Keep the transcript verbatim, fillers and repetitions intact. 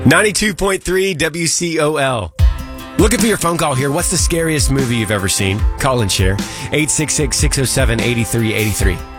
ninety-two point three W C O L. Looking for your phone call here. What's the scariest movie you've ever seen? Call and share. eight six six, six oh seven, eight three eight three.